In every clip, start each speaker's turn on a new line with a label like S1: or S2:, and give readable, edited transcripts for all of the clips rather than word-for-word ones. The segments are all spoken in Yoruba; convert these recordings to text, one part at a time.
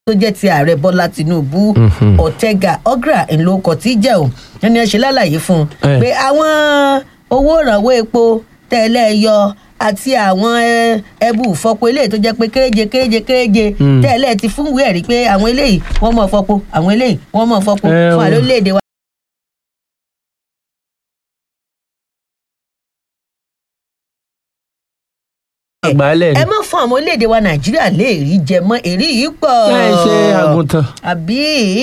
S1: tó jẹ́ ti ààrẹ Bọ́lá Tinubu Ortega Ogra ńlọkọ̀ tí jẹ́ ò ní ṣe lálàyé fún un pé àwọn owó ìrànwọ́ epo tẹ́lẹ̀ yọ àti àwọn ẹbú ìfọpo eléyìí tó jẹ́ pé kéréje tẹ́lẹ̀ ti fún ìwé ẹ̀rí pé àwọn eléyìí wọ́n mọ̀ fọpo àwọn eléyìí wọ́n mọ̀ fọpo fún àlóléèdè wa. ẹ má fún àwọn orílẹ̀-èdè wa Nàìjíríà lè rí jẹ mọ́ èrí yìí pọ̀.
S2: láì ṣe àgùntàn.
S1: àbí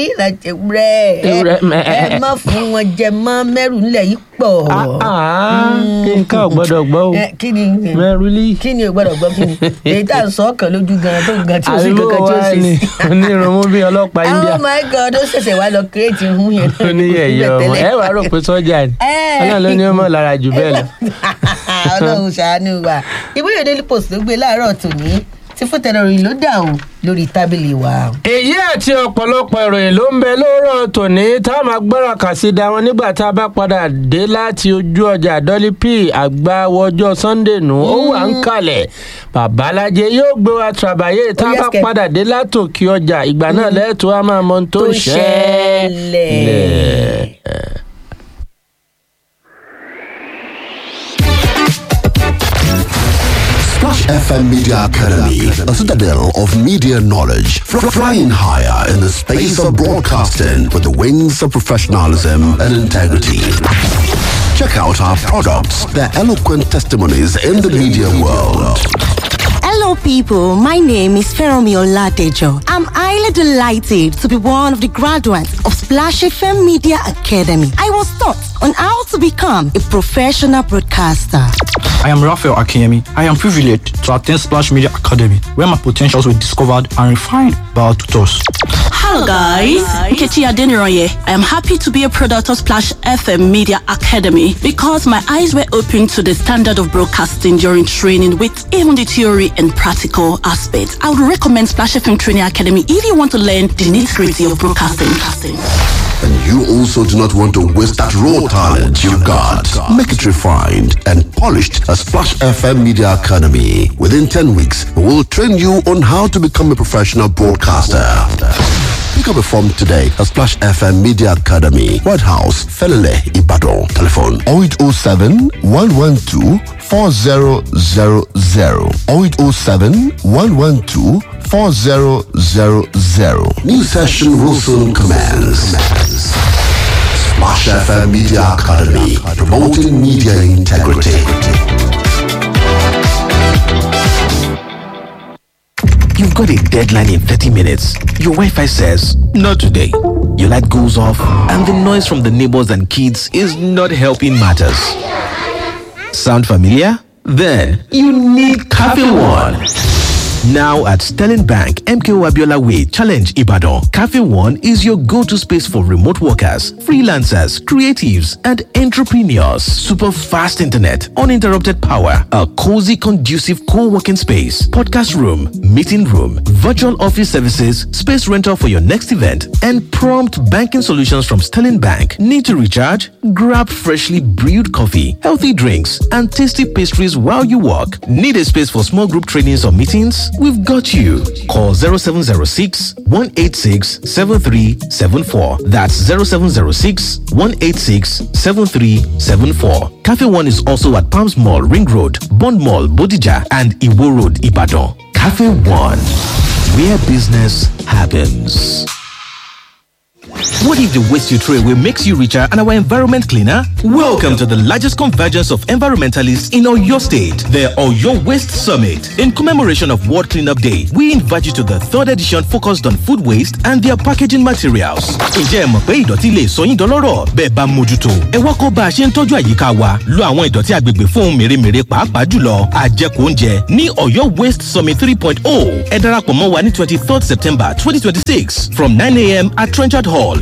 S1: ẹ má fún wọn jẹ mọ́ mẹ́rù nílẹ̀ yìí pọ̀.
S2: nǹkan ò gbọ́dọ̀ gbọ́ o.
S1: kí ni
S2: mẹ́rùlí.
S1: kí ni ò gbọ́dọ̀ gbọ́ kí ni èyí tá à ń sọ ọkàn lójú gan tó gan tí ó sì kankan tí ó sì sí.
S2: onírúurú bí ọlọ́pàá India.
S1: Oh my God, ó ṣẹ̀ṣẹ̀ wá lọ kírètì hun yẹn.
S2: oníyẹ̀yẹ ọmọ ẹ wàá rò pé sọ́jà ni Ọlọ́run ló ní ọmọ lára jù bẹ́ẹ̀ lọ.
S1: Ọlọ́run ṣàánú wa ìwé Daily Post ló gbé láàárọ̀ tòní tí fún tẹlẹrìn ló dà ó lórí tábìlì wa.
S2: èyí àti ọ̀pọ̀lọpọ̀ ìròyìn ló ń bẹ lóòrọ̀ tòní tá a máa gbọ́ra kà sí da wọn nígbà tá a bá padà dé láti ojú ọjà Dolly P àgbáwọjọ́ Sunday nù ó wà ń kalẹ̀ babalájẹ yóò gbé wa tàbáyé tá a bá padà dé látòkè ọjà ìgbà náà lẹ́ẹ̀tọ́ a máa mọ ohun tó ṣẹlẹ̀.
S3: Splash FM Media Academy, a citadel of media knowledge, flying higher in the space of broadcasting with the wings of professionalism and integrity. Check out our products, their eloquent testimonies in the media world.
S4: Hello, people. My name is Feromi Oladejo. I'm highly delighted to be one of the graduates of Splash FM Media Academy. I was taught on how to become a professional broadcaster.
S5: I am Raphael Akiyemi. I am privileged to attend Splash Media Academy, where my potentials were discovered and refined by our tutors.
S6: Hello, guys. Nkechi Adeniroye. I am happy to be a product of Splash FM Media Academy because my eyes were opened to the standard of broadcasting during training with even the theory and practical aspects. I would recommend Splash FM Training Academy if you want to learn the nitty-gritty of broadcasting.
S3: And you also do not want to waste that raw talent you've got. Make it refined and polished at Splash FM Media Academy. Within 10 weeks, we will train you on how to become a professional broadcaster. Pick up a form today at Splash FM Media Academy, White House, Felele, Ibadan. Telephone 0807 112 4000 0807 112 4000. New session will soon commence. Splash FM Media Academy, promoting media integrity.
S7: You've got a deadline in 30 minutes. Your Wi-Fi says, not today. Your light goes off and the noise from the neighbors and kids is not helping matters. Sound familiar? Then you need Cafe One. Now at Sterling Bank, MKO Abiola Way, Challenge Ibadan, Cafe One is your go-to space for remote workers, freelancers, creatives, and entrepreneurs. Super fast internet, uninterrupted power, a cozy, conducive co-working space, podcast room, meeting room, virtual office services, space rental for your next event, and prompt banking solutions from Sterling Bank. Need to recharge? Grab freshly brewed coffee, healthy drinks, and tasty pastries while you work. Need a space for small group trainings or meetings? We've got you. Call 0706 186 7374. That's 0706 186 7374. Cafe One is also at Palms Mall, Ring Road, Bond Mall, Bodija, and Iwo Road, Ibadan. Cafe One, where business happens. What if the waste you throw away makes you richer and our environment cleaner? Welcome to the largest convergence of environmentalists in Oyo State, the Oyo Waste Summit. In commemoration of World Cleanup Day, we invite you to the third edition focused on food waste and their packaging materials. Ǹjẹ́ ẹ mọ̀ pé ìdọ̀tí lè sọ yín dọlọ́rọ̀ bẹ́ẹ̀ bá mójútó? Ẹ wá kọ́ bá a ṣe ń tọ́jú àyíká wa, lo àwọn ìdọ̀tí agbègbè fún ohun mèremère pàápàá jùlọ àjẹkù oúnjẹ ní Oyo Waste Summit 3.0. Ẹ darapọ̀ mọ́ wa ní 23rd September 2026 from 9 a.m. at Trenchard Hall,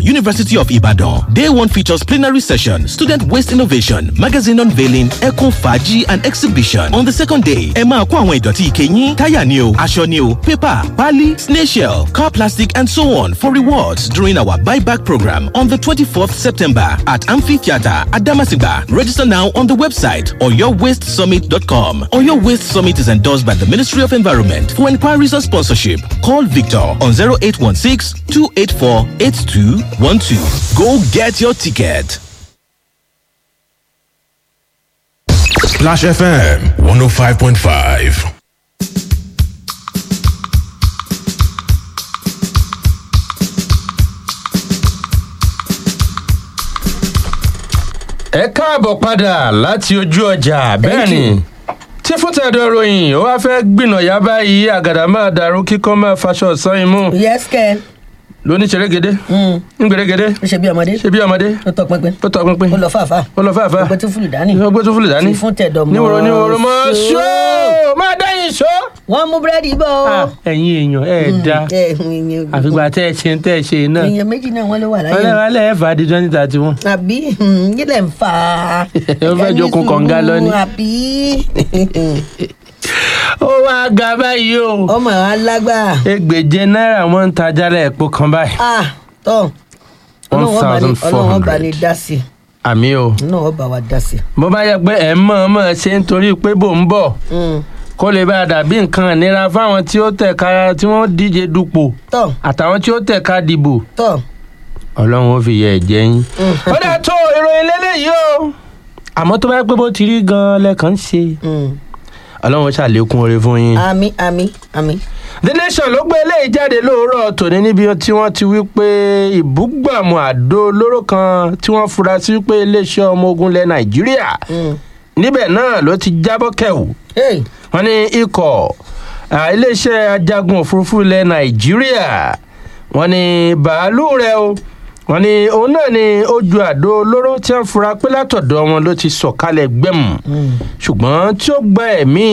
S7: University of Ibadan. Day 1 features plenary session, student waste innovation, magazine unveiling, eco faji and exhibition. On the second day, ẹ máa kó àwọn ìdọ̀tí ike yín, táyà ni o, aṣọ ni o, paper, pali, snail shell, car plastic and so on for rewards during our buyback program on the 24th September at Amphitheatre at Damasigba. Register now on the website oyowastesummit.com. Oyo Waste Summit is endorsed by the Ministry of Environment. For inquiries or sponsorship, call Victor on 0816-284-8212. Go get your ticket.
S8: Splash FM 105.5.
S2: ẹ káàbọ̀ padà láti ojú ọjà bẹ́ẹ̀ ni tí fúntẹ̀dọ̀ ròyìn ó wá fẹ́ gbìnàyà báyìí àgàdà máa dàrú kíkọ́ máa faṣọ ọ̀sán imú.
S1: yes kẹ́.
S2: lóní ṣerégedé ń gbèrégedé
S1: ṣe bí ọmọdé ó tọ pinpin ó lọ fàáfà ó gbé tó fúlù dání tí fúntẹ̀dọ̀ mọ́
S2: níwòrò mọ́ ṣó má dáyìn ṣó.
S1: wọ́n mú búrẹ́dì bọ̀ o.
S2: ẹ̀yin èèyàn da àfìgbà tẹ́ ẹ ṣe náà.
S1: èèyàn méjì náà wọ́n ló wà láyé.
S2: ọlọ́wàlẹ̀ ẹ̀ fà á di 2031.
S1: àbí yílẹ̀ ń fà á.
S2: ó fẹ́ jókòó kọ̀ǹga lọ ni.
S1: àbí.
S2: ó wá ga báyìí o.
S1: ọmọ alágbá.
S2: ẹgbẹ̀je náírà wọ́n ń ta jálẹ̀ epo kan báyìí.
S1: tọ́ ọlọ́wọ́n bá ní dá sí.
S2: àmì o.
S1: ọlọ́wọ́n bá wa dá sí.
S2: bó bá yẹ pé ẹ̀ mọ̀ ṣe nítorí pé bò ń bọ̀ kó lè bá a dàbí nǹkan ìnira fáwọn tí ó tẹ̀ka tí wọ́n díje dupò àtàwọn tí ó tẹ̀ka dìbò ọlọ́run ó fi yẹ ẹ̀jẹ̀ yín. ó dà tó ìròyìn lélẹ́yìí o àmọ́ tó bá yẹ pé bó ti rí gan-an lẹ́kàn ń ṣe ọlọ́run ó ṣàlékún oore fún yín.
S1: àmín.
S2: The Nation ló gbé eléyìí jáde lóòrọ̀ tòní níbi tí wọ́n ti wí pé ìbúgbàmù àdó olóró kan tí wọ́n fura sí pé iléeṣẹ́ ọmọ ogun ilẹ̀ Nàìjíríà níbẹ̀ náà ló ti jábọ́ kẹ̀wù. wọ́n ní ikọ̀ iléeṣẹ́ ajagun òfurufú ilẹ̀ Nàìjíríà wọ́n ní bàálù rẹ̀ o wọ́n ní òun náà ni ó ju àdó olóró tí wọ́n fura pé látọ̀dọ̀ wọn ló ti sọ̀kalẹ̀ gbẹ̀mù ṣùgbọ́n tí ó gba ẹ̀mí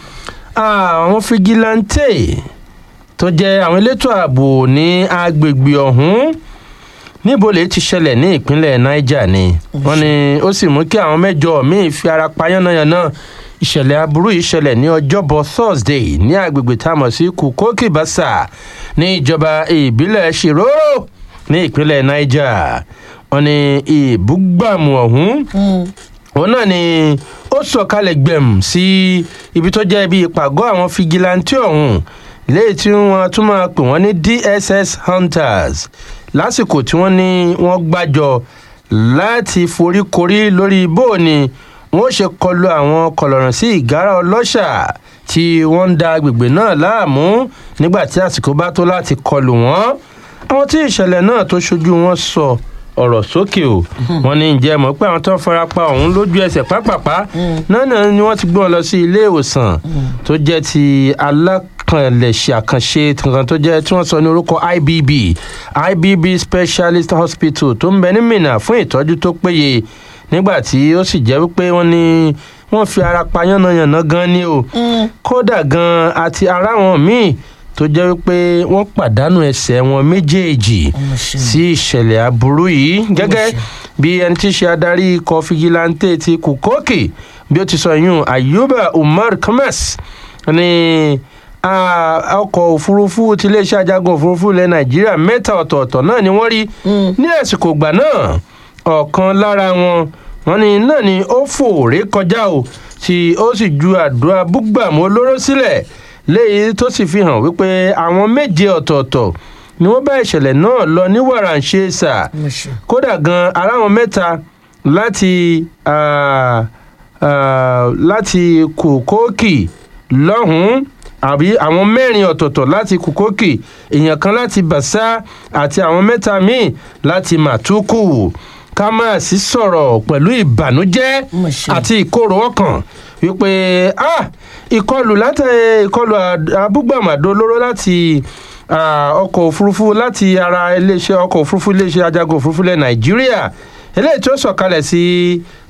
S2: àwọn fìgìláńtè tó jẹ́ àwọn elétò ààbò ní agbègbè ọ̀hún níbo lè ti ṣẹlẹ̀ ní ìpínlẹ̀ Niger ni wọ́n ní ó sì mú kí àwọn mẹ́jọ míì fi ara pa yánnayànna ìṣẹ̀lẹ̀ aburú yìí ṣẹlẹ̀ ní ọjọ́bọ̀ Thursday ní agbègbè tá a mọ̀ sí Kukoki Basa ní ìjọba ìbílẹ̀ Shiroro ní ìpínlẹ̀ Niger. wọ́n ní ìbúgbàmù ọ̀hún òun náà ni ó sọ̀kalẹ̀ gbẹ̀m sí ibi tó jẹ́ ibi ìpàgọ́ àwọn fìgìláńtì ọ̀hún léyìí tí wọ́n tún máa pè wọ́n ní DSS Hunters lásìkò tí wọ́n ní wọ́n gbàjọ láti foríkorí lórí bó ni wọ́n ṣe kọlu àwọn kọlọ̀ràn sí ìgárá ọlọ́ṣà tí wọ́n ń da agbègbè náà láàmú nígbà tí àsìkò bá tó láti kọlù wọ́n. àwọn tí ìṣẹ̀lẹ̀ náà tó ṣojú wọn sọ ọ̀rọ̀ sókè o wọ́n ní ǹjẹ́ mọ̀ pé àwọn tó farapa ọ̀hún lójú ẹsẹ̀ pápápá náà ni wọ́n ti gbé wọn lọ sí ilé ìwòsàn tó jẹ́ ti alákànlẹ̀ṣẹ̀ àkànṣe kan tó jẹ́ tí wọ́n sọ ní orúkọ IBB Specialist Hospital tó ń bẹ ní Minna fún ìtọ́jú tó péye nígbà tí ó sì jẹ́ wípé wọ́n ní wọ́n fi ara pa yánnayànna gan ni o kódà gan àti ara wọn míì tó jẹ́ wípé wọ́n pàdánù ẹsẹ̀ wọn méjèèjì sí ìṣẹ̀lẹ̀ aburú yìí gẹ́gẹ́ bí ẹni tí í ṣe adarí ikọ̀ fìgìláńtè ti Kukoki bí ó ti sọ yún Ayuba Umar Kamas ní ọkọ̀ òfurufú ti iléeṣẹ́ ajagun òfurufú ilẹ̀ Nàìjíríà mẹ́ta ọ̀tọ̀ọ̀tọ̀ náà ni wọ́n rí ní àsìkò ìgbà náà ọ̀kan lára wọn ní náà ni ó fòrè kọjá o tí ó sì ju àdó abúgbàmù olóró sílẹ̀ léyìí tó sì fi hàn wípé àwọn méje ọ̀tọ̀ọ̀tọ̀ ni wọ́n bá ìṣẹ̀lẹ̀ náà lọ ní wàràǹṣeṣà kódà gan ara wọn mẹ́ta láti Kukoki lọ́hùn-ún àbí àwọn mẹ́rin ọ̀tọ̀ọ̀tọ̀ láti Kukoki èèyàn kan láti Basa àti àwọn mẹ́ta míì láti Matuku ká máa sì sọ̀rọ̀ pẹ̀lú ìbànújẹ́ àti ìkorò ọkàn wípé ìkọlù abúgbàmàdó olóró láti ọkọ̀ òfurufú láti ara iléeṣẹ́ ọkọ̀ òfurufú iléeṣẹ́ ajagun òfurufú ilẹ̀ Nàìjíríà eléyìí tó sọ̀kalẹ̀ sí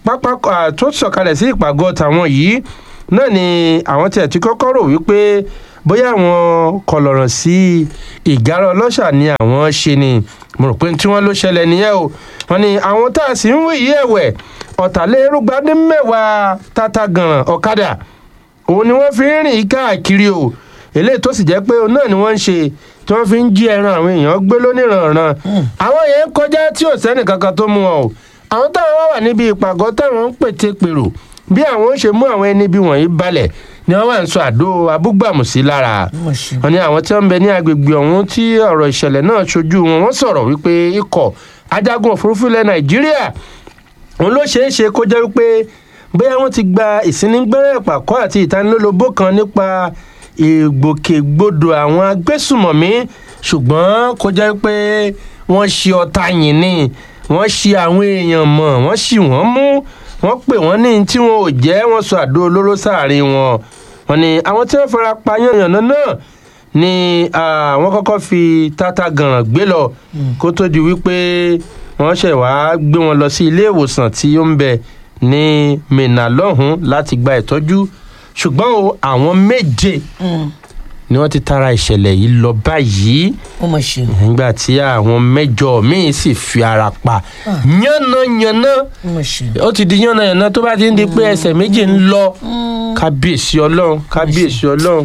S2: ìpàgọ́ tàwọn yìí náà ni àwọn tiẹ̀ ti kọ́kọ́ rò wípé bóyá àwọn kọlọ̀rọ̀ sí ìgárá ọlọ́ṣà ni àwọn ṣe ni mo rò pé tí wọ́n ló ṣẹlẹ̀ nìyẹn o wọ́n ní àwọn tá a sì ń wí yí ẹ̀wẹ̀ ọ̀tàlérúgba-dín-mẹ́wàá tata gànràn ọ̀kadà òun ni wọ́n fi ń rìn káàkiri o eléyìí tó sì jẹ́ pé òun náà ni wọ́n ń ṣe tí wọ́n fi ń jí ẹran àwọn èèyàn gbé lóníranran àwọn yẹn ń kọjá tí ò sẹ́nì kankan tó mú wọn o àwọn táwọn wà níbi ìpàgọ́ táwọn ń pète pèrò bí àwọn ó ṣe mú àwọn ẹni bí wọ̀nyí balẹ̀ ni wọ́n wà ń sọ àdó abúgbàmù sí lára wọn ni àwọn tí wọ́n ń bẹ ní agbègbè ọ̀hún tí ọ̀rọ̀ ìṣẹ̀lẹ̀ náà ṣojú wọn wọ́n sọ̀rọ̀ wípé ikọ̀ ajagun òfurufú ilẹ̀ nàìjíríà òun ló ṣeé ṣe kó jẹ́ wípé bóyá wọ́n ti gba ìsínigbẹ́rẹ́ ìpàkọ́ àti ìtanilólobó kan nípa ìgbòkègbodò àwọn agbésùmọ̀mí ṣùgbọ́n kó jẹ́ pé wọ́n ṣe ọ̀tá yìí ni wọ́n ṣe àwọn èèyàn mọ̀ wọ́n ṣì wọ́n mú wọ́n pè wọ́n ní tí wọn ò jẹ́ wọ́n sọ àdó olóró sáàrin wọn wọ́n ní àwọn tí wọ́n fara pa yànnàná náà ni wọ́n kọ́kọ́ fi tata gànràn gbé lọ kó tó di wípé wọ́n ṣẹ̀ wá gbé wọn lọ sí ilé ìwòsàn tí ó ń bẹ ní Minna lọ́hùn láti gba ìtọ́jú ṣùgbọ́n o àwọn méje ni wọ́n ti tara ìṣẹ̀lẹ̀ yìí lọ báyìí nígbà tí àwọn mẹ́jọ míín sì fi ara pa yánnayànna ó ti di yánnayànna tó bá ti ń di pé ẹsẹ̀ méjì ń lọ kábíyèsí ọlọ́run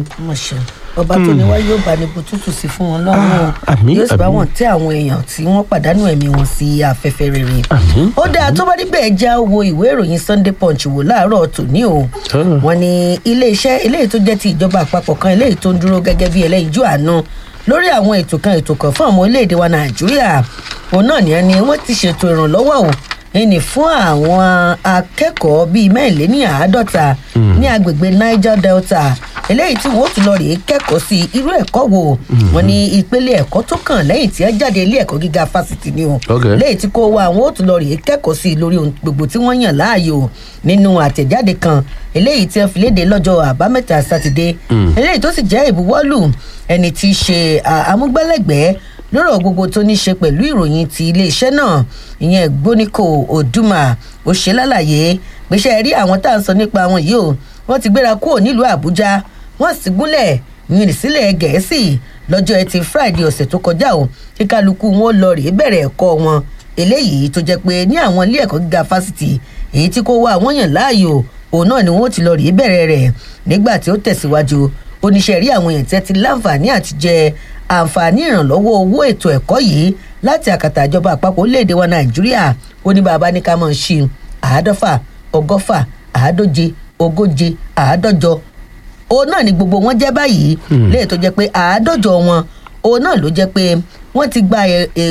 S1: ọba tó ní wá yóò bá ní bùtútù sí fún wọn lọ́rùn yóò sì bá wọn tẹ àwọn èèyàn tí wọ́n pàdánù ẹ̀mí wọn sí afẹ́fẹ́ rere. ó dáa tó bá rí bẹ́ẹ̀ já wo ìwé ìròyìn Sunday Punch wò láàárọ̀ tòní o wọ́n ní iléeṣẹ́ eléyìí tó jẹ́ ti ìjọba àpapọ̀ kan eléyìí tó ń dúró gẹ́gẹ́ bí ẹlẹ́yinjú àánú lórí àwọn ètò kan fún àwọn orílẹ̀-èdè wa Nàìjíríà òun náà ni wọ́n ti ṣètò ìrànlọ́wọ́ o ẹni fún àwọn akẹ́kọ̀ọ́ bíi mẹ́rìnléníàádọ́ta ní agbègbè Niger Delta eléyìí tí wọ́n tún lọ rèé kẹ́kọ̀ọ́ sí irú ẹ̀kọ́ wo wọ́n ní ìpele ẹ̀kọ́ tó kàn lẹ́yìn tí wọ́n jáde ilé ẹ̀kọ́ gíga fásitì ni o lẹ́yìn tí kò wá àwọn ó tún lọ rèé kẹ́kọ̀ọ́ sí lórí ohun gbogbo tí wọ́n yàn láàyò nínú àtẹ̀jáde kan eléyìí tí wọ́n fi léde lọ́jọ́ àbámẹ́ta sátidé eléyìí tó sì jẹ́ ìbuwọ́lù ẹni tí í ṣe amúgbálẹ́gbẹ̀ẹ́ lọ́rọ̀ gbogbo tó ní ṣe pẹ̀lú ìròyìn ti iléeṣẹ́ náà ìyẹn Gbóníkò Odùmá ó ṣe lálàyé gbéṣẹ́ rí àwọn tá à ń sọ nípa wọn yìí o wọ́n ti gbéra kúrò nílùú Àbújá wọ́n sì gúnlẹ̀ yìnyín sílẹ̀ Gẹ̀ẹ́sì lọ́jọ́ Ẹtì Friday ọ̀sẹ̀ tó kọjá o kí kálukú wọn lọ rèé bẹ̀rẹ̀ ẹ̀kọ́ wọn eléyìí tó jẹ́ pé ní àwọn ilé ẹ̀kọ́ gíga fásitì èyí tí kò wá àwọn yàn láàyò òun náà ni wọ́n ti lọ rèé bẹ̀rẹ̀ rẹ̀ nígbà tí ó tẹ̀síwájú oníṣẹ́ rí àwọn èèyàn tẹ́ ti láǹfààní àti jẹ àǹfààní ìrànlọ́wọ́ owó ètò ẹ̀kọ́ yìí láti àkàtà ìjọba àpapọ̀ orílẹ̀-èdè wa Nàìjíríà ó ní bàbá ní ká mọ̀ ṣí 100 100 150 100 150 òun náà ni gbogbo wọn jẹ́ báyìí léè tó jẹ́ pé 150 wọn òun náà ló jẹ́ pé wọ́n ti gba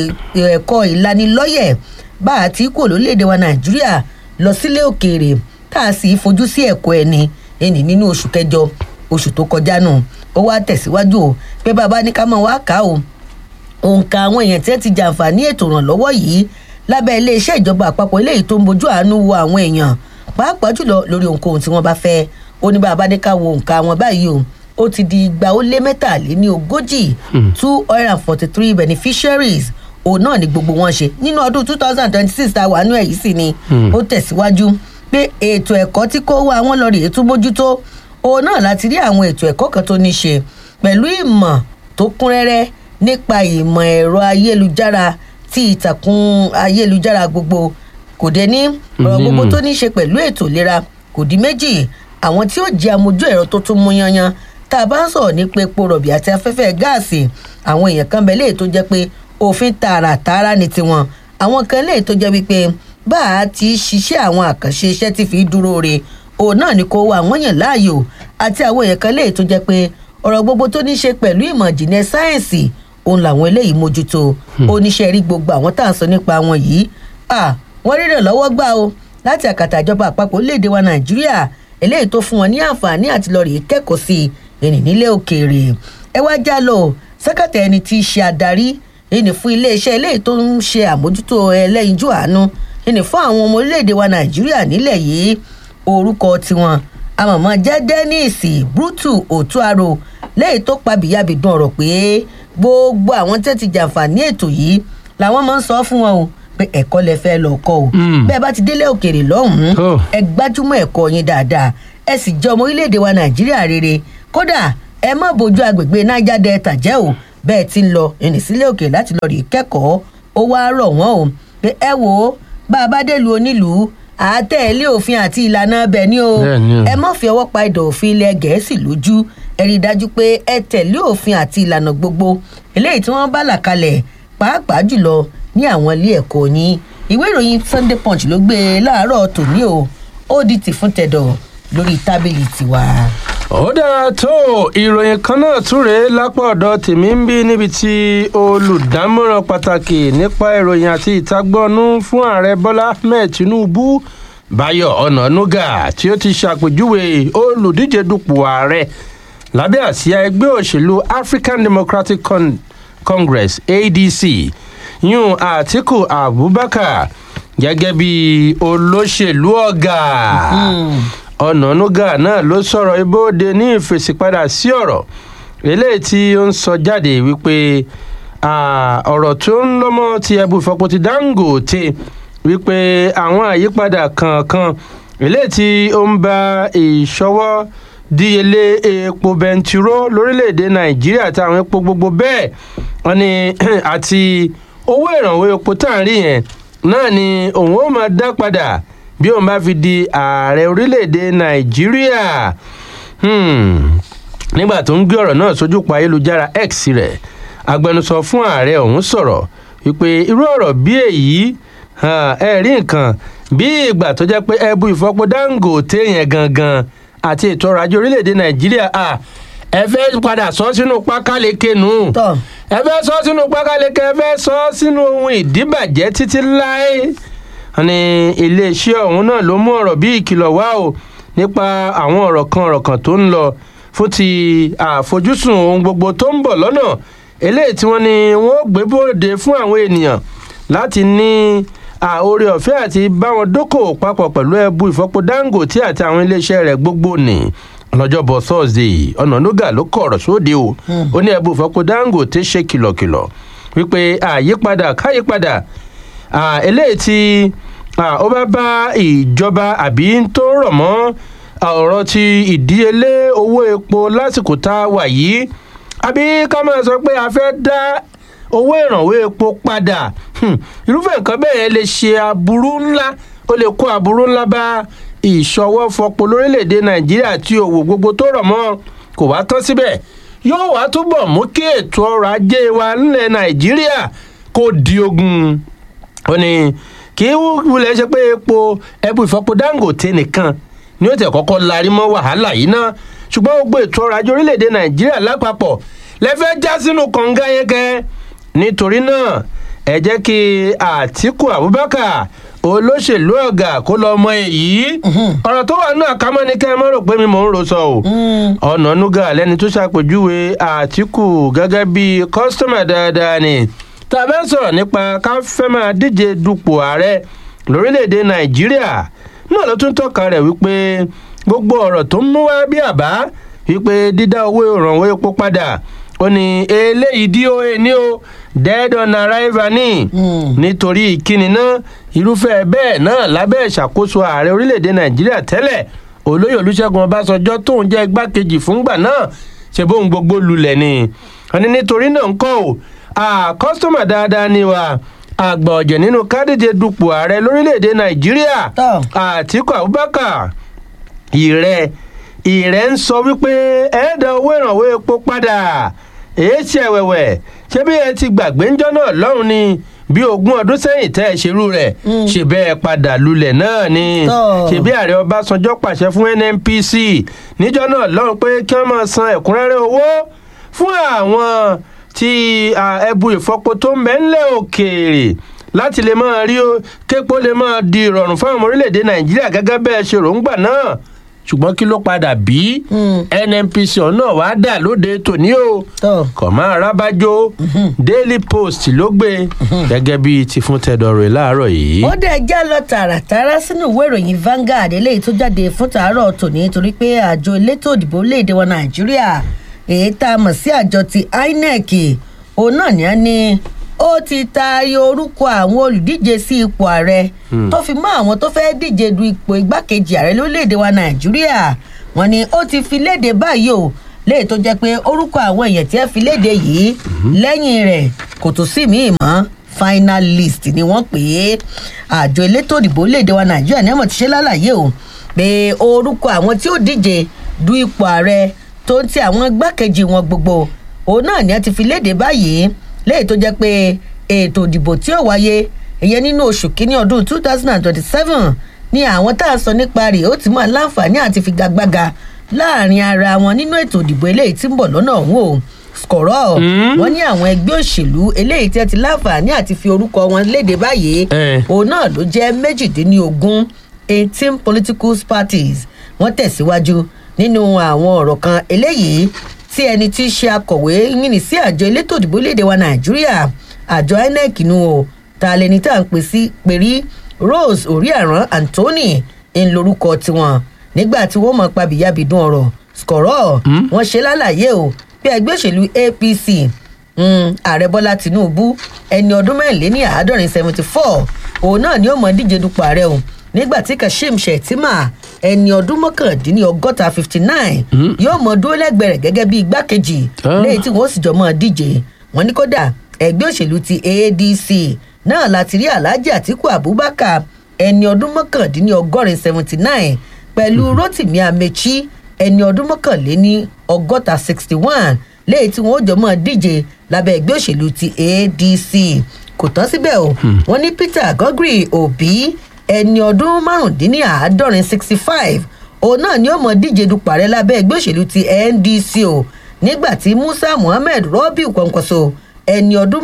S1: ẹ̀kọ́ ìlanilọ́yẹ̀ bá a ti kúrò lórílẹ̀-èdè wa Nàìjíríà lọ sílé òkèèrè tá a sì fojú sí ẹ̀kọ́ ẹni nínú oṣù kẹjọ oṣù tó kọjá nù ó wá tẹ̀síwájú o pé bàbá ní ká mọ̀ wá kà ó òǹkà àwọn èèyàn tí wọ́n ti jàǹfààní ètò ìrànlọ́wọ́ yìí lábẹ́ iléeṣẹ́ ìjọba àpapọ̀ eléyìí tó ń bójú àánú wo àwọn èèyàn pàápàá jùlọ lórí ohunkóhun tí wọ́n bá fẹ́ ó ní bàbá ní ká wo òǹkà wọn báyìí o ó ti di 243 243 beneficiaries òun náà ni gbogbo wọn ṣe nínú ọdún 2026 tá a wà nínú èyí sì ni ó tẹ̀síwájú pé ètò ẹ̀kọ́ tí kò wá wọn lọ rèé tún bójútó òun náà láti rí àwọn ètò ẹ̀kọ́ kan tó ní ṣe pẹ̀lú ìmọ̀ tó kún rẹ́rẹ́ nípa ìmọ̀ ẹ̀rọ ayélujára tí ìtàkùn ayélujára gbogbo kò dé ní ọ̀rọ̀ gbogbo tó ní ṣe pẹ̀lú ètò ìlera kò di méjì àwọn tí ó jẹ́ amójú ẹ̀rọ tó tún mú yanyan tá a bá ń sọ̀rọ̀ nípa epo rọ̀bì àti afẹ́fẹ́ gáàsì àwọn èèyàn kan bẹ̀ léè tó jẹ́ pé òfin tààràtààrà ni tiwọn àwọn kan léè tó jẹ́ wípé bá a ti ṣiṣẹ́ àwọn àkànṣe iṣẹ́ tí fi dúró re òun náà ni kò wá àwọn yàn láàyò àti àwọn èèyàn kan léè tó jẹ́ pé ọ̀rọ̀ gbogbo tó ní ṣe pẹ̀lú ìmọ̀ ìjìnlẹ̀ sáyẹ̀nsì òun làwọn eléyìí mójútó oníṣẹ́ rí gbogbo àwọn tá à ń sọ nípa wọn yìí wọ́n rí ìrànlọ́wọ́ gbà o láti àkàtà ìjọba àpapọ̀ orílẹ̀-èdè wa Nàìjíríà eléyìí tó fún wọn ní àǹfààní àti lọ rèé kẹ́kọ̀ọ́ sí ẹni nílé òkèèrè ẹ wá já lọ sẹ́kẹ̀tẹ̀ ẹni tí í ṣe adarí ẹni fún iléeṣẹ́ eléyìí tó ń ṣe àmójútó ẹlẹ́yinjú àánú ẹni fún àwọn ọmọ orílẹ̀-èdè wa Nàìjíríà nílẹ̀ yìí orúkọ tiwọn àmọ̀mọ́ jẹ́ Dennis Brutu Otuaro lẹ́yìn tó pa bìyàbìdún ọ̀rọ̀ pé gbogbo àwọn tẹ́ ti jàǹfààní ètò yìí làwọn máa ń sọ fún wọn o pé ẹ̀kọ́ lẹ fẹ́ lọ kọ́ o bẹ́ẹ̀ bá ti délé òkèèrè lọ́hùn-ún ẹ gbájúmọ́ ẹ̀kọ́ yín dáadáa ẹ sì jẹ́ ọmọ orílẹ̀-èdè wa Nàìjíríà rere kódà ẹ má bójú agbègbè Niger Delta jẹ́ o bẹ́ẹ̀ ti ń lọ ìrìnsílẹ̀ òkè láti lọ rí kẹ́kọ̀ọ́ ó wá rọ̀ wọ́n o pé ẹ wò ó bá a bá délùú onílùú àtẹ̀lé òfin àti ìlànà ọbẹ̀ ni o ẹ má fi ọwọ́ pa ìdọ̀ òfin ilẹ̀ Gẹ̀ẹ́sì lójú ẹ rí i dájú pé ẹ tẹ̀lé òfin àti ìlànà gbogbo eléyìí tí wọ́n bá là kalẹ̀ pàápàá jùlọ ní àwọn ilé ẹ̀kọ́ ní ìwé ìròyìn Sunday Punch ló gbé e láàárọ̀ tòní o ó di tì fún tẹ̀dọ̀ lórí tábìlì tiwa.
S2: ó dára tó ìròyìn kan náà túre lápá ọ̀dọ̀ tèmi ń bí níbi tí olùdámọ̀ràn pàtàkì nípa ìròyìn àti ìtagbọ́nú fún ààrẹ Bọ́lá Ahmed Tinubu Báyọ̀ Ọ̀nànúgà tí ó ti ṣàpèjúwe olùdíje dupò ààrẹ lábẹ́ àsíá ẹgbẹ́ òṣèlú African Democratic Congress ADC yún Àtíkù Abubakar gẹ́gẹ́ bí olóṣèlú ọ̀gá. Ọ̀nànúgà náà ló sọ̀rọ̀ ibodè ní ìfèsìpadà sí ọ̀rọ̀ eléyìí tí ó ń sọ jáde wípé ọ̀rọ̀ tó ń lọ́mọ ti ẹbú ìfọpo ti Dangote wípé àwọn àyípadà kankan eléyìí tí ó ń ba ìṣọwọ́ díyelé epo bẹntiró lórílẹ̀‐èdè Nàìjíríà àti àwọn epo gbogbo bẹ́ẹ̀ wọ́n ní àti owó ìrànwọ́ epo tá à ń rí yẹn náà ni òun ó máa dá padà bí òun bá fi di ààrẹ orílẹ̀‐èdè Nàìjíríà. Nígbà tó ń gbé ọ̀rọ̀ náà sójú pa ayélujára X rẹ̀ agbẹnusọ fún ààrẹ ọ̀hún sọ̀rọ̀ wípé irú ọ̀rọ̀ bí èyí ẹ rí nǹkan bí ìgbà tó jẹ́ pé ẹbú ìfọpo Dangote yẹn gangan àti ètò ọrọ̀ ajé orílẹ̀‐èdè Nàìjíríà ẹ fẹ́ padà sọ sínú pákáleke nù ẹ fẹ́ sọ sínú pákáleke ẹ fẹ́ sọ sínú ohun ìdíbàjẹ́ títí láé. Ní iléeṣẹ́ ọ̀hún náà ló mú ọ̀rọ̀ bí ìkìlọ̀ wá o nípa àwọn ọ̀rọ̀ kan tó ń lọ fún ti àfojúsùn ohun gbogbo tó ń bọ̀ lọ́nà eléyìí tí wọ́n ní wọ́n gbé bóde fún àwọn ènìyàn láti ní oore ọ̀fẹ́ àti báwọn dókòwò papọ̀ pẹ̀lú ẹbú ìfọpo Dangote àti àwọn iléeṣẹ́ rẹ̀ gbogbo ní ọlọ́jọ́bọ̀ Thursday Ọ̀nànúgà ló kọ ọ̀rọ̀ sóde o ó ní ẹbú ìfọpo Dangote ṣe kìlọ̀kìlọ̀ wípé káyípadà eléyìí tí ó bá bá ìjọba àbí tó rọ̀ mọ́ ọ̀rọ̀ ti ìdíyelé owó epo lásìkò tá a wà yìí àbí ká máa sọ pé a fẹ́ dá owó ìrànwọ́ epo padà irúfẹ́ nǹkan bẹ́ẹ̀ lè ṣe aburú ńlá ó lè kó aburú ńlá bá ìṣọwọ́ fọpo lórílẹ̀‐èdè Nàìjíríà tí òwò gbogbo tó rọ̀ mọ́ kò wá tán síbẹ̀ yóò wá túbọ̀ mú kí ètò ọrọ̀ ajé wa nílẹ̀ Nàìjíríà kó di ogun. Ó ní kí wúlẹ̀ ṣe pé ẹbú ìfọpo Dangote nìkan ni ó tẹ̀ kọ́kọ́ larí mọ́ wàhálà yìí náà ṣùgbọ́n gbogbo ètò ọrọ̀ ajé orílẹ̀‐èdè Nàìjíríà lápapọ̀ lẹ́fẹ́ já sínú kànga yẹn kẹ́ nítorí náà ẹ jẹ́ kí Àtíkù Abubakar olóṣèlú ọ̀gá kó lọ mọ èyí ọ̀rọ̀ tó wà náà ká mọ́ ni kẹ́ ẹ mọ́ rò pé mi mò ń ro sọ o. Ọ̀nànúgà lẹ́ni tó ṣàpèjúwe Àtíkù gẹ́gẹ́ bí kọ́sítọ́mà dáadáa ni tá a bá ń sọ̀rọ̀ nípa ká fẹ́ máa díje dupò ààrẹ lórílẹ̀‐èdè Nàìjíríà náà ló tún tọ́ka rẹ̀ wípé gbogbo ọ̀rọ̀ tó ń mú wá bí àbá wípé dídá owó ìrànwọ́ epo padà ó ní eléyìí DOA ní o dead on arrival ní nítorí ìkíni náà irúfẹ́ bẹ́ẹ̀ náà lábẹ́ ìṣàkóso ààrẹ orílẹ̀‐èdè Nàìjíríà tẹ́lẹ̀ olóyè Olúṣẹ́gun Ọbásanjọ́ tóun jẹ́ igbákejì fúngbà náà ṣe bóun gbogbo lulẹ̀ ni wọ́n ní nítorí náà ń kọ́ o kọ́sítọ́mà dáadáa ni wa àgbà ọ̀jẹ̀ nínú kádíje dupò ààrẹ lórílẹ̀‐èdè Nàìjíríà Àtíkù Abubakar ìrẹ́ ń sọ wípé ẹ̀ẹ́dà owó ìrànwọ́ epo padà èéṣì ẹ̀wẹ̀wẹ̀ ṣé bí ẹ ti gbàgbé ńjọ́ náà lọ́rùn ni bí 20 ọdún sẹ́yìn tẹ́ ẹ ṣerú rẹ̀ ṣe bẹ́ẹ̀ padà lulẹ̀ náà ni ṣe bí ààrẹ Ọbásanjọ́ pàṣẹ fún NNPC níjọ́ náà lọ́rùn pé kí wọ́n máa san ẹ̀kúnrẹ́rẹ́ owó fún àwọn tí ẹbú ìfọpo tó ń bẹ ńlẹ̀ òkèèrè láti lè máa rí képo lè máa di ìrọ̀rùn fún àwọn orílẹ̀-èdè Nàìjíríà gẹ́gẹ́ bẹ́ẹ̀ ṣe ròǹgbà náà ṣùgbọ́n kí ló padà bí NNPC náà wá dà lóde tòní o kọ̀mọ́ arábájó Daily Post ló gbé gẹ́gẹ́ bí ti fún tẹ̀dọ̀rẹ̀ láàárọ̀ yìí.
S1: ó dẹ̀ já lọ tààràtàrà sínú ìwé ìròyìn Vanguard eléyìí tó jáde fún tàárọ̀ tòní torí pé àjọ elétò òdìbò orílẹ̀-èdè wa Nàìjíríà èyí tá a mọ̀ sí àjọ ti INEC òun náà ní á ní ó ti taari orúkọ àwọn olùdíje sí ipò ààrẹ tó fi mọ́ àwọn tó fẹ́ẹ́ díje du ipò igbákejì ààrẹ lórílẹ̀‐èdè wa Nàìjíríà wọ́n ní ó ti fi léde báyìí o léyìí tó jẹ́ pé orúkọ àwọn èèyàn tí ẹ fi léde yìí lẹ́yìn rẹ̀ kò tó sí míì mọ́ final list ni wọ́n pè é. Àjọ elétò òdìbò léde wa Nàìjíríà ní àmọ̀ ti ṣe lálàyé o pé orúkọ àwọn tí ó díje du ipò ààrẹ tó ń ti àwọn igbákejì wọn gbogbo òun náà ni a ti fi léde báyìí léyìí tó jẹ́ pé ètò ìdìbò tí ó wáyé ìyẹn nínú oṣù kínní ọdún 2027 ni àwọn tá a sọ nípa rẹ̀ ó ti máa láǹfààní àti figagbága láàrin ara wọn nínú ètò ìdìbò eléyìí tí ń bọ̀ lọ́nà ọ̀hún o skọ̀rọ̀ wọ́n ní àwọn ẹgbẹ́ òṣèlú eléyìí tí ẹ ti láǹfààní àti fi orúkọ wọn léde báyìí òun náà ló jẹ́ 18 political parties. Wọ́n tẹ̀síwájú nínú àwọn ọ̀rọ̀ kan eléyìí tí ẹni tí í ṣe akọ̀wé yìnyín sí àjọ elétò ìdìbò léde wa Nàìjíríà àjọ INEC nù o ta lẹni tá à ń pè sí pèrí Rose Oríàrán Anthony ń lorúkọ tiwọn nígbà tí wọ́n mọ̀ pa bìyàbìdún ọ̀rọ̀ skọ̀rọ̀ wọ́n ṣe lálàyé o bí ẹgbẹ́ òṣèlú APC ààrẹ Bọ́lá Tinubu ẹni ọdún 74 òun náà ni ó mọ̀ díje dupò ààrẹ o nígbà tí Kashim Shettima ẹni ọdún 59 yóò mọ̀ dúró lẹ́gbẹ̀ẹ́ rẹ̀ gẹ́gẹ́ bí igbákejì lẹ́yìn tí wọ́n sì jọ mọ̀ díje wọ́n ní kódà ẹgbẹ́ òṣèlú ti ADC náà láti rí Alhaji Atiku Abubakar ẹni ọdún 79 pẹ̀lú Rotimi Amechi ẹni ọdún 61 lẹ́yìn tí wọ́n jọ mọ́ díje lábẹ́ ẹgbẹ́ òṣèlú ti ADC kò tán síbẹ̀ o wọ́n ní Peter Gogri Obi ẹni ọdún 65 òun náà ni ó mọ̀ díje dupò ààrẹ lábẹ́ ẹgbẹ́ òṣèlú ti NDC o nígbà tí Musa Muhammed Rabiu Kwankwaso ẹni ọdún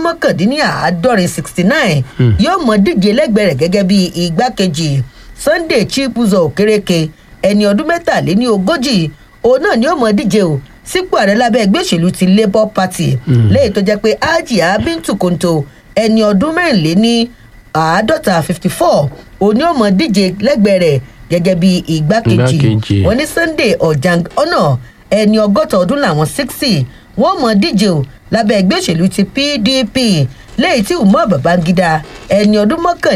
S1: 69 yóò mọ̀ díje lẹ́gbẹ̀ẹ́ rẹ̀ gẹ́gẹ́ bí igbákejì Sunday Chibuzo Okereke ẹni ọdún 40 òun náà ni ó mọ̀ díje o sípò ààrẹ lábẹ́ ẹgbẹ́ òṣèlú ti Labour Party lẹ́yìn tó jẹ́ pé Hajiya Bintu Konto ẹni ọdún 54 òun ni ó mọ̀ díje lẹ́gbẹ̀ẹ́ rẹ̀ gẹ́gẹ́ bí igbákejì wọ́n ní Sunday Ojang Ono ẹni 60 ọdún làwọn 60 wọ́n mọ̀ díje o lábẹ́ ẹgbẹ́ òṣèlú ti PDP lẹ́yìn tí Umar Babangida ẹni ọdún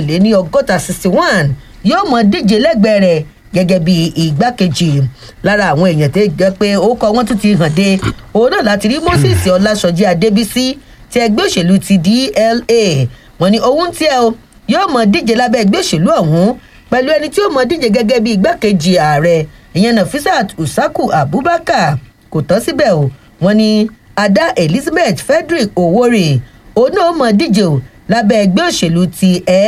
S1: 61 yóò mọ̀ díje lẹ́gbẹ̀ẹ́ rẹ̀ gẹ́gẹ́ bí igbákejì lára àwọn èèyàn tó jẹ́ pé ó kọ wọ́n tún ti hàn dé òun náà láti rí Moses Ọláṣọjí Adébísí ti ẹgbẹ́ òṣèlú ti DLA wọ́n ní òun tí ẹ o yóò mọ̀ díje lábẹ́ ẹgbẹ́ òṣèlú ọ̀hún pẹ̀lú ẹni tí ó mọ̀ díje gẹ́gẹ́ bí igbákejì ààrẹ ìyẹn Nafisat Usaku Abubakar kò tán síbẹ̀ o wọ́n ní Ada Elizabeth Frederick Owore òun náà mọ̀ díje o lábẹ́ ẹgbẹ́ òṣèlú ti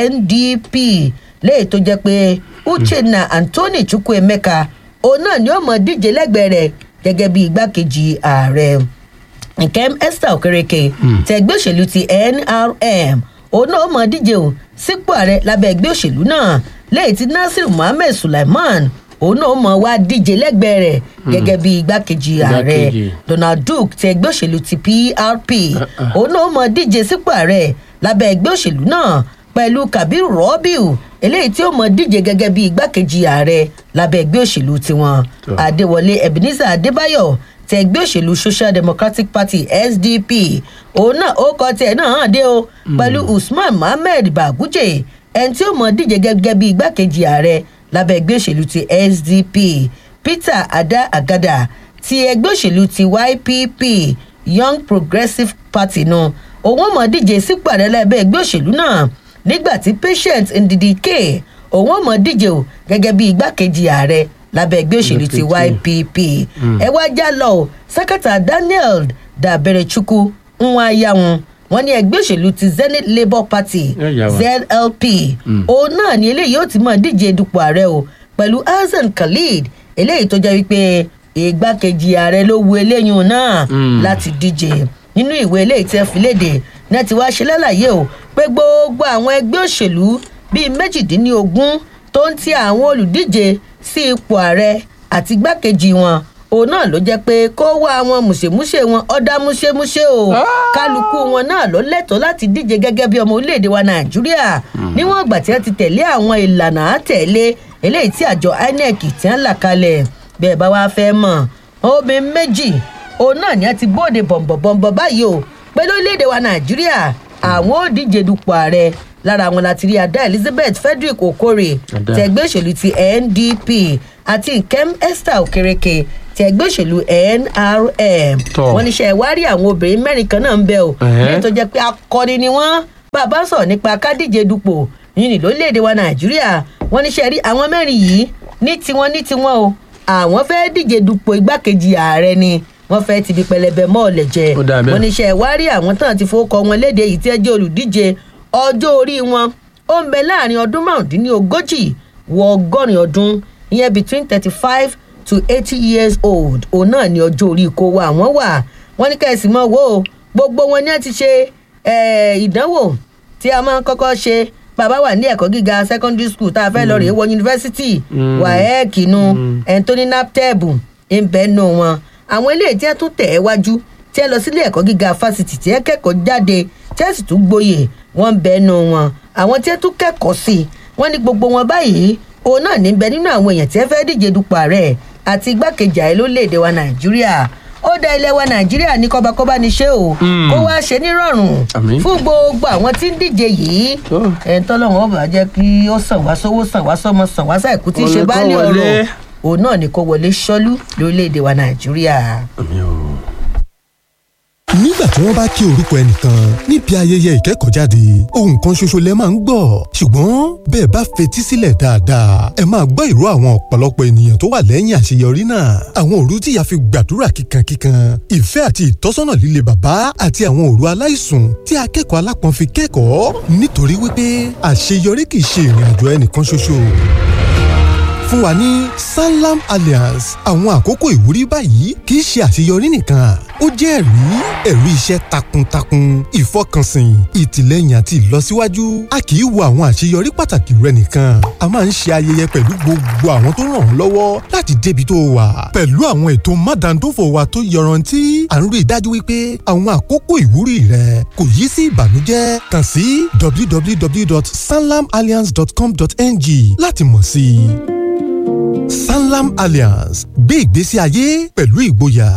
S1: NDP lẹ́yìn tó jẹ́ pé Uchenna Anthony Chukwuemeka òun náà ni ó mọ̀ díje lẹ́gbẹ̀ẹ́ rẹ̀ gẹ́gẹ́ bí igbákejì ààrẹ Nkem Esther Okereke tẹ̀gbẹ́ òṣèlú ti NRM òun náà mọ̀ díje o sípò ààrẹ lábẹ́ ẹgbẹ́ òṣèlú náà lẹ́yìn tí Nasir Muhammed Sulaiman òun náà mọ̀ wá díje lẹ́gbẹ̀ẹ́ rẹ̀ gẹ́gẹ́ bí igbákejì ààrẹ Donald Duke tẹ̀gbẹ́ òṣèlú ti PRP òun náà mọ̀ díje sípò ààrẹ lábẹ́ ẹgbẹ́ òṣèlú náà pẹ̀lú Kabiru Rabiu eléyìí tí ó mọ̀ díje gẹ́gẹ́ bí igbákejì ààrẹ lábẹ́ ẹgbẹ́ òṣèlú tiwọn Adéwọlé Ebenezer Adébáyọ̀ tẹ ẹgbẹ́ òṣèlú Social Democratic Party SDP òun náà ó kọ tiẹ̀ náà hàn dé o pẹ̀lú Usman Mohammed Baguje ẹni tí ó mọ̀ díje gẹ́gẹ́ bí igbákejì ààrẹ lábẹ́ ẹgbẹ́ òṣèlú ti SDP Peter Ada Agada ti ẹgbẹ́ òṣèlú ti YPP Young Progressive Party náà òun mọ̀ díje sípò ààrẹ lábẹ́ ẹgbẹ́ òṣèlú náà nígbà tí Patient Ndidike òun mọ̀ díje o gẹ́gẹ́ bí igbákejì ààrẹ lábẹ́ ẹgbẹ́ òṣèlú ti YPP ẹ wá já lọ o Sakata Daniel Daberechukwu Nwayaun wọ́n ní ẹgbẹ́ òṣèlú ti Zenith Labour Party ZLP òun náà ni eléyìí ó ti mọ̀ díje dupò ààrẹ o pẹ̀lú Hasan Khalid eléyìí tó jẹ́ wípé igbákejì ààrẹ ló wu eléyìí náà láti díje nínú ìwé eléyìí tẹ́ fi léde ní ti wá ṣe lálàyé o pé gbogbo àwọn ẹgbẹ́ òṣèlú bíi 18 tó ń ti àwọn olùdíje sí ipò ààrẹ àti igbákejì wọn òun náà ló jẹ́ pé kó wá àwọn mùṣemúṣe wọn ọ̀dà múṣemúṣe o kálukú wọn náà ló lẹ́tọ̀ọ́ láti díje gẹ́gẹ́ bí ọmọ orílẹ̀-èdè wa Nàìjíríà níwọ̀n ìgbà tí wọ́n ti tẹ̀lé àwọn ìlànà àtẹ̀lé eléyìí tí àjọ INEC ti ń là kalẹ̀ bẹ́ẹ̀ bá wá fẹ́ mọ̀ obìnrin méjì òun náà ni a ti bóde bọ̀m̀bọ̀m̀bọ̀ báyìí o pé lórílẹ̀-èdè wa Nàìjíríà àwọn ò díje dupò ààrẹ lára àwọn láti rí Ada Elizabeth Frederick Okore tẹgbẹ́ òṣèlú ti NDP àti Nkem Esther Okereke ti ẹgbẹ́ òṣèlú NRM. wọ́n ní ṣe ìwárí àwọn obìnrin mẹ́rin kan náà ń bẹ o ní tó jẹ́ pé akọni ni wọ́n bàbá sọ̀rọ̀ nípa kádíje dupò yìnyín lórílẹ̀‐èdè wa Nàìjíríà. wọ́n ní ṣe rí àwọn mẹ́rin yìí ní tiwọn o àwọn fẹ́ díje dupò igbákejì ààrẹ ni wọ́n fẹ́ ti di pẹlẹbẹ mọ́ ọ̀lẹ̀ jẹ. wọ́n ní ṣe ìwárí àwọn tán ti fowókọ wọn léde yìí tí ẹ jẹ́ olùdíje ọjọ́ orí wọn ó ń bẹ láàrin ọdún márùndínlógójì wọ ọgọ́rin ọdún ìyẹn between 35 to 80 years old òun náà ni ọjọ́ orí kó wa àwọn wà. wọ́n ní kẹ́sì mọ́ wo gbogbo wọn ni wọ́n ti ṣe ìdánwò tí a máa ń kọ́kọ́ ṣe bàbá wà ní ẹ̀kọ́ gíga secondary school tá a fẹ́ lọ rèé wọ yunifásitì WAEC nu ẹ̀ńtóní naptep ń bẹ́ẹ̀ nù wọn. àwọn eléyìí tí ẹ tún tẹ̀ ẹ́ wájú tí ẹ lọ sílé ẹ̀kọ́ gíga fásitì tí ẹ kẹ́kọ̀ọ́ jáde tí ẹ sì tún gboyè wọ́n ń bẹ́ẹ̀ nù wọn. àwọn tí ẹ tún kẹ́kọ̀ọ́ sí wọ́n ní gbogbo wọn báyìí òun náà ní bẹ nínú àwọn èèyàn tí ẹ fẹ́ díje dupò ààrẹ àti igbákejì ààrẹ lórílẹ̀‐èdè wa Nàìjíríà. ó dá ilẹ̀ wa Nàìjíríà ní kọ́bakọ́bá ní ṣé o kó wá ṣe nírọ̀rùn fún gbogbo àwọn tí ń díje yìí. tọ́lọ́wọ́n ọba jẹ́ kí ó sàn wá sówó sàn wá sọ́mọ sàn wá sáìkú tí ń ṣe báálé ọ̀rọ̀ òun náà ni kó wọlé ṣọ́lú lórílẹ̀‐èdè wa Nàìjíríà.
S9: nígbà tí wọ́n bá kí orúkọ ẹnìkan níbi ayẹyẹ ìkẹ́kọ̀ọ́jáde ohun kan ṣoṣo lẹ máa ń gbọ́ ṣùgbọ́n bẹ́ẹ̀ bá fetí sílẹ̀ dáadáa ẹ máa gbọ́ ìró àwọn ọ̀pọ̀lọpọ̀ ènìyàn tó wà lẹ́yìn àṣeyọrí náà. àwọn òru tíya fi gbàdúrà kíkankíkan ìfẹ́ àti ìtọ́sọ́nà líle bàbá àti àwọn òru aláìsùn tí akẹ́kọ̀ọ́ alápọ̀n fi kẹ́kọ̀ọ́ nítorí wípé àṣeyọrí kì í ṣe ìrìn àjò ẹnìkan ṣoṣo. fún wa ní Sanlam Alliance àwọn àkókò ìwúrí báyìí kì í ṣe àṣeyọrí nìkan ó jẹ́ ẹ̀rí iṣẹ́ takuntakun ìfọkànsìn ìtìlẹ́yìn àti ìlọsíwájú. a kì í wo àwọn àṣeyọrí pàtàkì rẹ nìkan a máa ń ṣe ayẹyẹ pẹ̀lú gbogbo àwọn tó ràn ọ́ lọ́wọ́ láti débi tó wà. pẹ̀lú àwọn ètò mádàndófò wa tó yọrantí à ń rí i dájú wípé àwọn àkókò ìwúrí rẹ kò yí sí ìbànújẹ́. kàn sí www.sanlamalliance.com.ng láti mọ̀ sí i. Sanlam Alliance gbé ìgbésí ayé pẹ̀lú ìgboyà.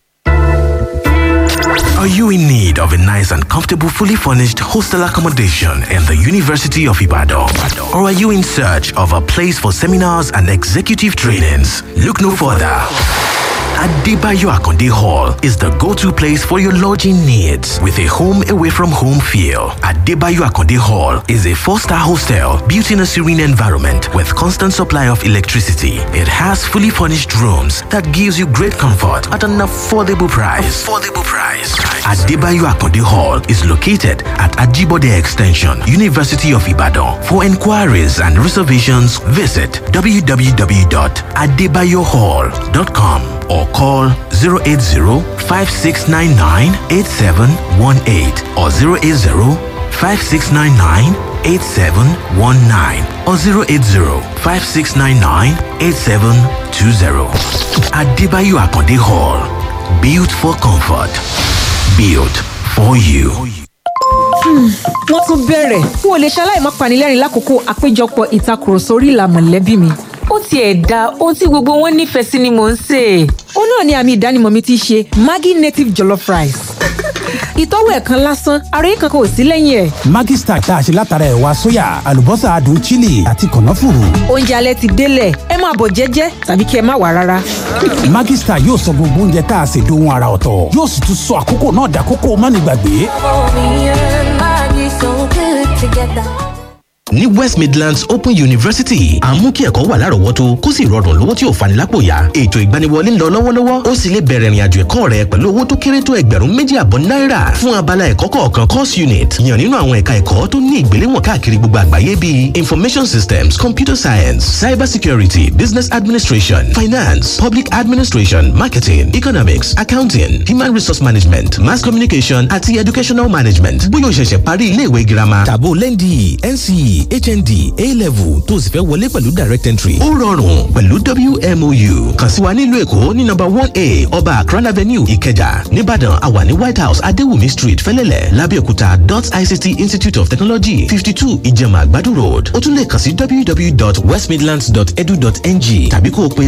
S7: Are you in need of a nice and comfortable, fully furnished hostel accommodation in the University of Ibadan? Or are you in search of a place for seminars and executive trainings? Look no further. Adebayo Akonde Hall is the go-to place for your lodging needs with a home away from home feel. Adebayo Akonde Hall is a 4-star hostel built in a serene environment with constant supply of electricity. It has fully furnished rooms that gives you great comfort at an affordable price. Adebayo Akonde Hall is located at Ajibode Extension, University of Ibadan. For inquiries and reservations, visit www.adebayohall.com or call 080-5699-8718 or 080-5699-8719 or 080-5699-8720. Adebayo Akonde Hall. Built for comfort. Built for you.
S10: wọ́n tún bẹ̀rẹ̀ n ò lè ṣaláì má panilẹ́rìn lákòókò àpéjọpọ̀ ìtakùrọ̀sọ orí ìlà mọ̀lẹ́bí mi. ó tiẹ̀ da ohun tí gbogbo wọn nífẹ̀ẹ́ sí ni mò ń sè. ó náà ni àmì ìdánimọ̀ mi ti ṣe Maggi native jollof rice. ìtọ́wò ẹ̀kan lásán ara yìí kankan ò sí lẹ́yìn ẹ̀.
S11: Maggi Star tá a ṣe látara ẹ̀wà sóyà àlùbọ́sà adùn chili àti kànáfùrù.
S10: oúnjẹ alẹ́ ti délẹ̀ ẹ máa bọ̀ jẹ́jẹ́ tàbí kí ẹ má wá rárá.
S11: Maggi Star yóò sọ gbogbo oúnjẹ tá a ṣe dohun ara ọ̀tọ̀ yóò sì tún sọ àkókò náà dàkókò mánigbàgbé.
S7: Ní West Midlands Open University à ń mú kí ẹ̀kọ́ wà lárọ̀ọ́wọ́tó kó sì rọrùn lówó tí ò fani lápò yá. ètò ìgbaniwọlé ń lọ lọ́wọ́lọ́wọ́ ó sì lè bẹ̀rẹ̀ ìrìnàjò ẹ̀kọ́ rẹ pẹ̀lú owó tó kéré tó $2,500 náírà fún abala ẹ̀kọ́ kọ̀ọ̀kan course unit yàn nínú àwọn ẹ̀ka ẹ̀kọ́ tó ní ìgbéléwọ̀n káàkiri gbogbo àgbáyé bíi information systems, computer science, cyber security, business administration, finance, public administration, marketing, economics, accounting, human resource management, mass communication àti educational management. bóyá o ṣẹ̀ṣẹ̀ parí ilé ìwé girama tàbó LND, NCE, HND, A-level tó sì fẹ́ wọlé pẹ̀lú direct entry. ó rọrùn pẹ̀lú WMOU. kàn sí wa nílùú Èkó ní number 1A Ọba Akran Avenue Ìkẹjà. Nìbàdàn a wà ní White House Adéwùmí Street Fẹ́lẹ́lẹ̀. Lábẹ́òkúta ICT Institute of Technology 52 Ìjẹ̀mà Àgbàdo Road. ó tún lè kàn sí www.westmidlands.edu.ng tàbí kó o pe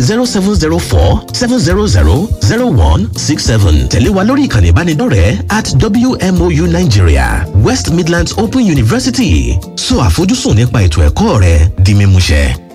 S7: 0704-700-0167. tẹ̀lé wa lórí ìkànnì ìbánidọ́rẹ̀ẹ́ @WMOU Nigeria. West Midlands Open University. So àfojúsùn nípa ètò ẹ̀kọ́ rẹ di mímúṣẹ.